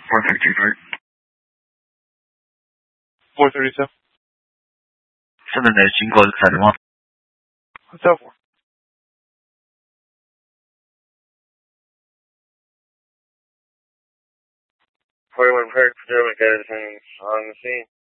453. 432. 现在的经过载着吗？ 在乎。 41 Park, Potomac, Edison on the scene.